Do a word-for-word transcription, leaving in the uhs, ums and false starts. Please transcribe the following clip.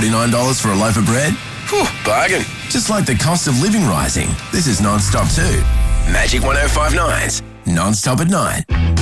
forty-nine dollars for a loaf of bread? Whew, bargain. Just like the cost of living rising, this is Non-Stop too. Magic one oh five point nine's Non-Stop at nine.